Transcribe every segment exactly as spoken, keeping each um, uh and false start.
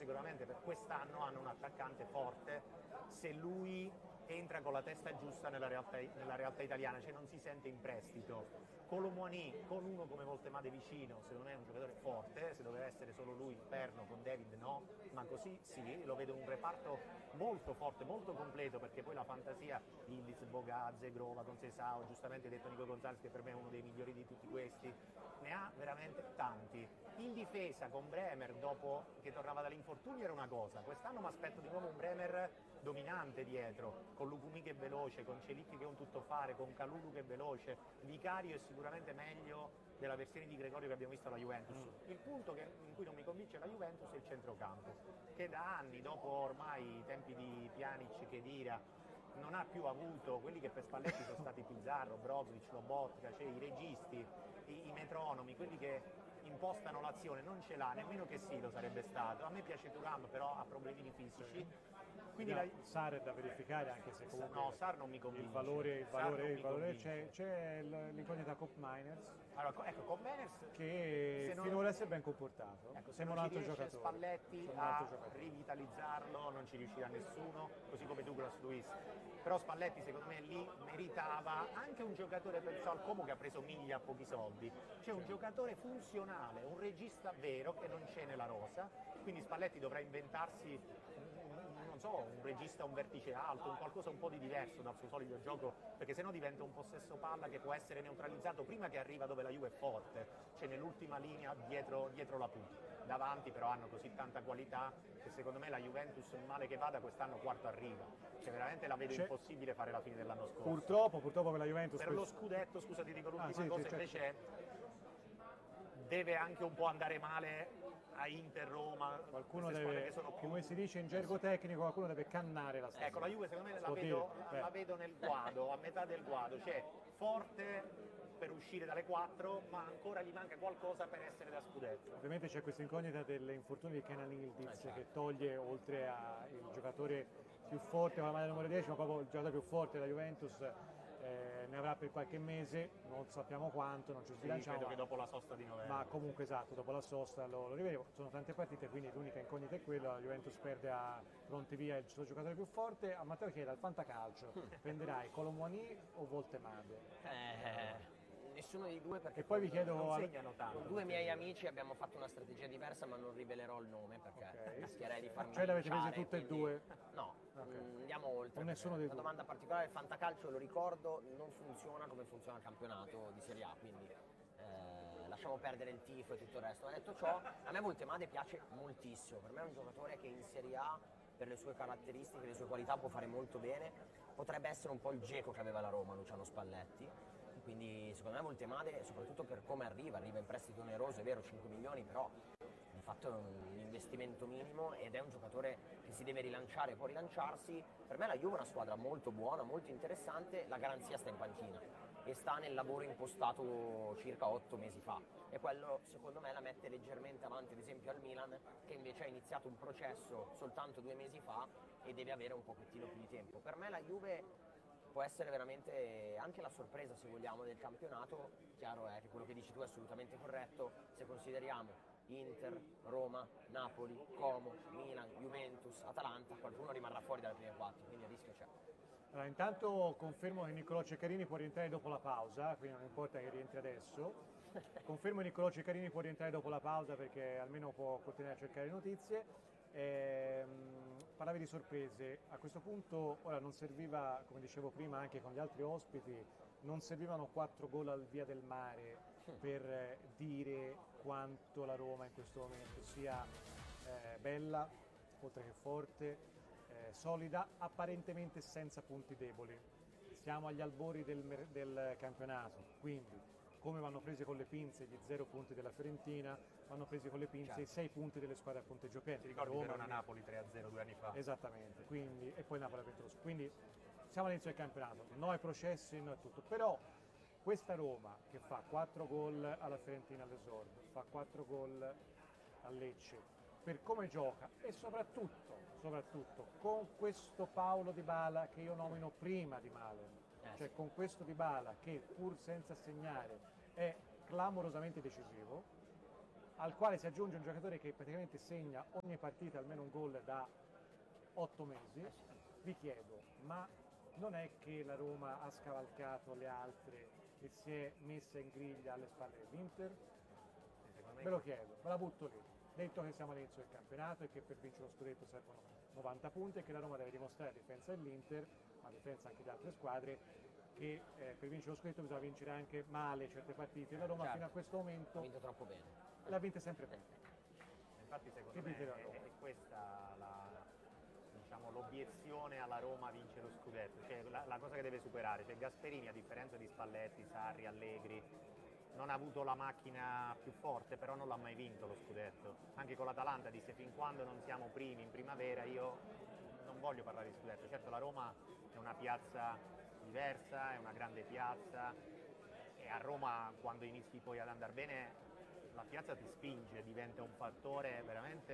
sicuramente per quest'anno hanno un attaccante forte se lui entra con la testa giusta nella realtà, nella realtà italiana, cioè non si sente in prestito. Colomboigny con uno come Voltemade vicino, secondo me è un giocatore forte, se doveva essere solo lui, Perno con David no, ma così sì, lo vedo un reparto molto forte, molto completo, perché poi la fantasia di Ildiz, Bogazze, Grova, Conceição, giustamente detto Nico Gonzalez che per me è uno dei migliori di tutti questi, ne ha veramente tanti. In difesa con Bremer dopo che tornava dall'infortunio era una cosa, quest'anno mi aspetto di nuovo un Bremer dominante dietro, con Lukumi che è veloce, con Celicchi che è un tuttofare, con Kalulu che è veloce, Vicario è sicuramente meglio della versione di Gregorio che abbiamo visto alla Juventus. Mm. Il punto che, in cui non mi convince la Juventus è il centrocampo, che da anni, dopo ormai i tempi di Pjanic, Khedira, non ha più avuto quelli che per Spalletti sono stati Pizarro, Brozovic, Lobotka, cioè i registi, i, i metronomi, quelli che impostano l'azione, non ce l'ha, nemmeno che sì lo sarebbe stato. A me piace Thuram, però ha problemi fisici. Quindi no, la... Sar è da verificare, anche se comunque no, Sar non mi convince. Il valore, il valore, il valore c'è, c'è l'incognita Cop Miners. Allora, ecco, con Miners che non... finora si è ben comportato. Ecco, se sembra non un ci altro riesce giocatore. Spalletti un a altro giocatore. rivitalizzarlo, non ci riuscirà nessuno, così come Douglas Luiz. Però Spalletti secondo me lì meritava anche un giocatore, penso al Como che ha preso Miglia a pochi soldi, cioè un giocatore funzionale, un regista vero che non c'è nella rosa, quindi Spalletti dovrà inventarsi non so, un regista a un vertice alto, un qualcosa un po' di diverso dal suo solito gioco, perché sennò diventa un possesso palla che può essere neutralizzato prima che arriva dove la Juve è forte, cioè nell'ultima linea dietro, dietro la punta. Davanti però hanno così tanta qualità che secondo me la Juventus, male che vada, quest'anno quarto arriva. Cioè veramente la vedo C'è... impossibile fare la fine dell'anno scorso. Purtroppo, purtroppo per la Juventus... Per lo scudetto, scusa ti dico l'ultima ah, sì, cosa, sì, certo. invece deve anche un po' andare male a Inter, Roma, qualcuno deve, che sono più... come si dice in gergo tecnico, qualcuno deve cannare la stagione. Ecco, la Juve secondo me la vedo, la vedo nel guado, a metà del guado, cioè forte per uscire dalle quattro, ma ancora gli manca qualcosa per essere da scudetto. Ovviamente c'è questa incognita dell'infortunio di Kenan Yildiz, eh, certo. che toglie, oltre al giocatore più forte con la maglia numero dieci, ma proprio il giocatore più forte della Juventus, eh, ne avrà per qualche mese, non sappiamo quanto, non ci sbilanciamo. Sì, credo che dopo la sosta di novembre. Ma comunque esatto, dopo la sosta lo, lo rivedevo, sono tante partite, quindi l'unica incognita è quella, la Juventus perde a Prontivia il suo giocatore più forte. A Matteo chiede, al Fantacalcio, prenderai Colomboigny o Voltemade? Eh... Nessuno dei due, perché e poi vi chiedo non segnano tanto. Con due miei amici abbiamo fatto una strategia diversa, ma non rivelerò il nome perché okay. rischierei di farmi cioè l'avete presi tutte quindi... e due? No, okay. mh, andiamo oltre. Non nessuno dei una due. Domanda particolare, il Fantacalcio, lo ricordo, non funziona come funziona il campionato di Serie A, quindi eh, lasciamo perdere il tifo e tutto il resto. Ma detto ciò, a me Voltemade piace moltissimo, per me è un giocatore che in Serie A, per le sue caratteristiche, le sue qualità, può fare molto bene. Potrebbe essere un po' il Dzeko che aveva la Roma, Luciano Spalletti. Quindi secondo me Voltemade, soprattutto per come arriva, arriva in prestito oneroso, è vero, cinque milioni, però di fatto è un investimento minimo ed è un giocatore che si deve rilanciare, può rilanciarsi. Per me la Juve è una squadra molto buona, molto interessante, la garanzia sta in panchina e sta nel lavoro impostato circa otto mesi fa, e quello secondo me la mette leggermente avanti ad esempio al Milan, che invece ha iniziato un processo soltanto due mesi fa e deve avere un pochettino più di tempo. Per me la Juve può essere veramente anche la sorpresa, se vogliamo, del campionato. Chiaro è che quello che dici tu è assolutamente corretto, se consideriamo Inter, Roma, Napoli, Como, Milan, Juventus, Atalanta, qualcuno rimarrà fuori dalle prime quattro, quindi il rischio c'è. Allora, intanto confermo che Niccolò Ceccarini può rientrare dopo la pausa, quindi non importa che rientri adesso. Confermo che Niccolò Ceccarini può rientrare dopo la pausa perché almeno può continuare a cercare notizie. Eh, parlavi di sorprese, a questo punto ora non serviva, come dicevo prima anche con gli altri ospiti, non servivano quattro gol al Via del Mare per dire quanto la Roma in questo momento sia eh, bella, oltre che forte, eh, solida, apparentemente senza punti deboli. Siamo agli albori del, del campionato, quindi come vanno presi con le pinze gli zero punti della Fiorentina, vanno presi con le pinze certo. i sei punti delle squadre a punteggio pieno. Ti ricordi Roma, Verona Napoli tre a zero due anni fa? Esattamente, quindi, e poi Napoli a Ventroso. Quindi siamo all'inizio del campionato, no ai processi, no è tutto. Però questa Roma che fa quattro gol alla Fiorentina all'esordio, fa quattro gol a Lecce, per come gioca e soprattutto, soprattutto con questo Paulo Dybala che io nomino prima di Malen, eh, cioè sì. con questo Dybala che pur senza segnare è clamorosamente decisivo, al quale si aggiunge un giocatore che praticamente segna ogni partita almeno un gol da otto mesi, vi chiedo, ma non è che la Roma ha scavalcato le altre e si è messa in griglia alle spalle dell'Inter? Ve lo chiedo, ve la butto lì. Detto che siamo all'inizio del campionato e che per vincere lo scudetto servono novanta punti e che la Roma deve dimostrare a difesa dell'Inter, ma a difesa anche di altre squadre, che eh, per vincere lo scudetto bisogna vincere anche male certe partite. La Roma Certo. fino a questo momento Ha vinto troppo bene. l'ha vinta sempre bene. Infatti secondo Che me dite la è, Roma? è questa la, diciamo, l'obiezione alla Roma vince lo scudetto, cioè la, la cosa che deve superare, cioè Gasperini a differenza di Spalletti, Sarri, Allegri non ha avuto la macchina più forte, però non l'ha mai vinto lo scudetto. Anche con l'Atalanta disse fin quando non siamo primi in primavera io non voglio parlare di scudetto. Certo la Roma è una piazza diversa, è una grande piazza e a Roma quando inizi poi ad andare bene la piazza ti spinge, diventa un fattore veramente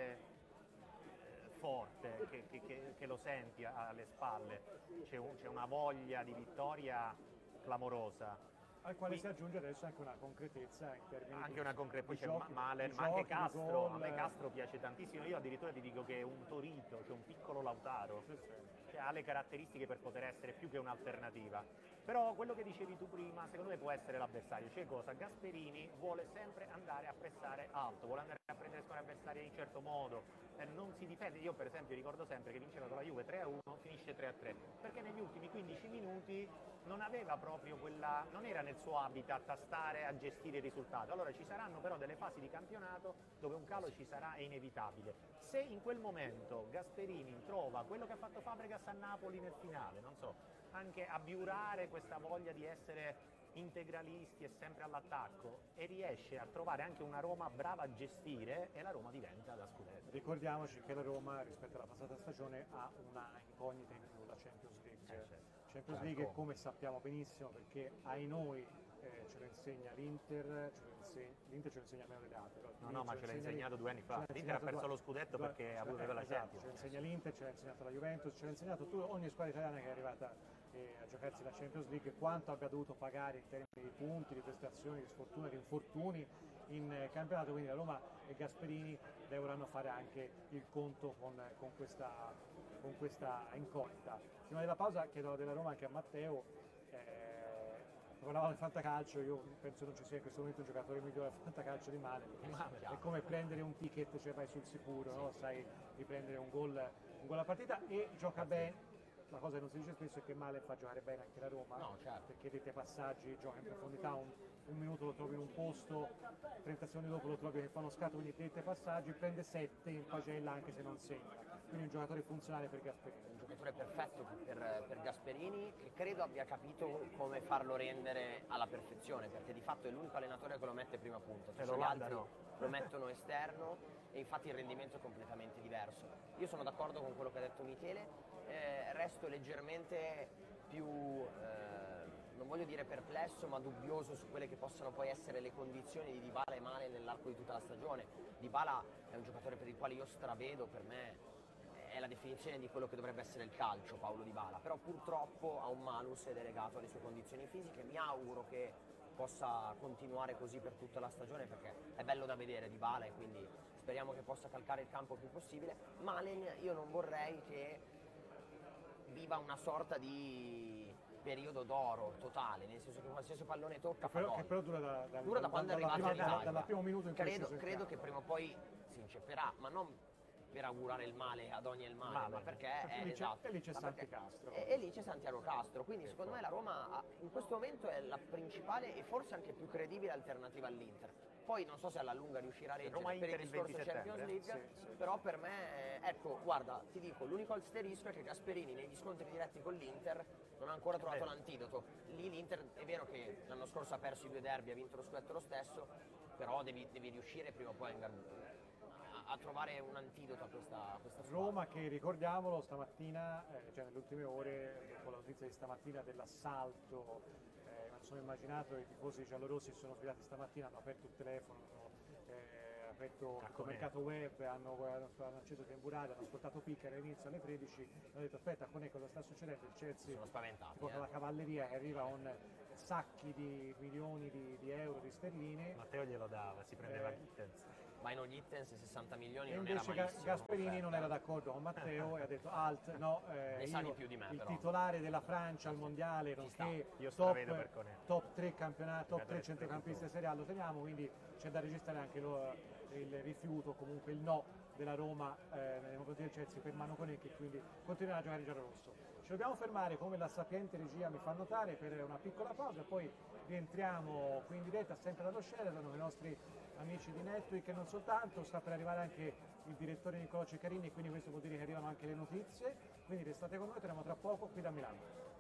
eh, forte che, che, che, che lo senti alle spalle, c'è, un, c'è una voglia di vittoria clamorosa. Al quale Qui- si aggiunge adesso anche una concretezza in termini anche di, una concreta, poi di c'è giochi, Mahler, di ma anche giochi, di Castro, gol. a me Castro piace tantissimo, io addirittura ti dico che è un Torito, cioè un piccolo Lautaro, Sì, sì. cioè ha le caratteristiche per poter essere più che un'alternativa. Però quello che dicevi tu prima, secondo me può essere l'avversario, cioè cosa? Gasperini vuole sempre andare a pressare alto, vuole andare a prendere squadre avversarie in un certo modo, eh, non si difende. Io per esempio ricordo sempre che vinceva con la Juve tre a uno, finisce tre a tre, perché negli ultimi quindici minuti non aveva proprio quella, non era nel suo habitat a stare a gestire il risultato. Allora ci saranno però delle fasi di campionato dove un calo ci sarà, è inevitabile. Se in quel momento Gasperini trova quello che ha fatto Fabregas a Napoli nel finale, non so, anche a biurare questa voglia di essere integralisti e sempre all'attacco e riesce a trovare anche una Roma brava a gestire e la Roma diventa da scudetto. Ricordiamoci che la Roma rispetto alla passata stagione ha una incognita in più, la Champions League. Eh, certo. Champions Certo. League come sappiamo benissimo perché ai noi eh, ce lo insegna l'Inter, ce lo insegna, l'Inter ce lo insegna meno delle altre. Però No, no, ma ce l'ha insegna insegnato due anni fa. ce l'ha L'Inter ha insegnato perso due- lo scudetto due- perché ce ha voluto l'ha- avere la esatto, Champions. Ce lo insegna l'Inter, ce l'ha insegnato la Juventus, ce l'ha insegnato tu, ogni squadra italiana che è arrivata eh, a giocarsi la Champions League, quanto abbia dovuto pagare in termini di punti, di prestazioni, di sfortuna, di infortuni in eh, campionato, quindi la Roma e Gasperini dovranno fare anche il conto con, con questa, con questa incognita. Prima della pausa chiedo della Roma anche a Matteo, eh, parlavamo del fantacalcio, io penso non ci sia in questo momento un giocatore migliore al fantacalcio di Mane, perché è come prendere un ticket, cioè vai sul sicuro, no? Sai di prendere un gol, un gol a partita e gioca bene. La cosa che non si dice spesso è che Male fa giocare bene anche la Roma, No, certo. perché dette passaggi, gioca in profondità, un, un minuto lo trovi in un posto, trenta secondi dopo lo trovi che fa uno scatto, quindi dette passaggi, prende sette in pagella anche se non segna. Quindi un giocatore funzionale per Gasperini. Un giocatore perfetto per, per Gasperini, che credo abbia capito come farlo rendere alla perfezione, perché di fatto è l'unico allenatore che lo mette prima punta, E tutti gli l'Olanda altri no. lo mettono esterno e infatti il rendimento è completamente diverso. Io sono d'accordo con quello che ha detto Michele, eh, resto leggermente più, eh, non voglio dire perplesso, ma dubbioso su quelle che possano poi essere le condizioni di Dybala e Mane nell'arco di tutta la stagione. Dybala è un giocatore per il quale io stravedo, per me è la definizione di quello che dovrebbe essere il calcio, Paulo Dybala, però purtroppo ha un malus ed è legato alle sue condizioni fisiche. Mi auguro che possa continuare così per tutta la stagione perché è bello da vedere Dybala e quindi speriamo che possa calcare il campo il più possibile. Malen io non vorrei che viva una sorta di periodo d'oro totale, nel senso che qualsiasi pallone tocca fa Però, gol. che però dura da, da, Dura da quando è dalla arrivato in prima- Italia. dal- dal primo minuto in cui è credo, sceso in credo campo. che prima o poi si incepperà, ma non per augurare il male ad ogni il male, Male. ma perché Perché è lì c'è- esatto. e lì c'è ma Santi perché- Castro. E, e lì c'è Santiago Castro, quindi secondo me la Roma ha- in questo momento è la principale e forse anche più credibile alternativa all'Inter. Poi non so se alla lunga riuscirà a reggere per Roma-Inter il il discorso venti Champions settembre? League, Sì, sì. però per me, ecco, guarda, ti dico, l'unico asterisco è che Gasperini negli scontri diretti con l'Inter non ha ancora trovato Vero. l'antidoto. Lì l'Inter è vero che l'anno scorso ha perso i due derby, ha vinto lo scudetto lo stesso, però devi, devi riuscire prima o poi a, ingar- a- a trovare un antidoto a questa, a questa squadra. Roma che ricordiamolo stamattina, eh, cioè nelle ultime ore, dopo la notizia di stamattina dell'assalto, eh, non sono immaginato, i tifosi giallorossi si sono svegliati stamattina, hanno aperto il telefono, hanno eh, aperto il Conè. mercato web, hanno, hanno, hanno acceso il temporale, hanno ascoltato Picca all'inizio alle tredici, hanno detto aspetta, Conè, cosa sta succedendo? Il Si Chelsea sono spaventati. porta eh. la cavalleria che arriva con sacchi di milioni di, di euro, di sterline. Matteo glielo dava, si prendeva Eh, Gittens. Vaino Gittens sessanta milioni E non era invece Ga- malissimo. Gasperini non come era offerta. d'accordo con Matteo e ha detto alt, no, eh, Ne sa io, di più di me, il però. titolare della Francia al mondiale, Ci nonché Io top, stravedo per Conè. top tre campionati, top Vedo tre le tre centrocampisti tutto. Serie A lo teniamo, quindi c'è da registrare anche lo- il rifiuto, comunque il no della Roma eh, nei confronti del Chelsea per Manu Koné, che quindi continuerà a giocare in giallorosso. Ci dobbiamo fermare, come la sapiente regia mi fa notare, per una piccola pausa, poi rientriamo qui in diretta sempre dallo Sheraton con i nostri amici di Netweek e non soltanto, sta per arrivare anche il direttore Nicolò Ceccarini, quindi questo vuol dire che arrivano anche le notizie, quindi restate con noi, torniamo tra poco qui da Milano.